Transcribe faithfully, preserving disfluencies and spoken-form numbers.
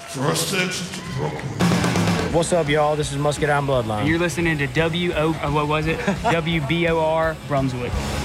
First exit to Brooklyn. What's up, y'all? This is Muscadine Bloodline. You're listening to W O, uh, what was it? W B O R Brunswick.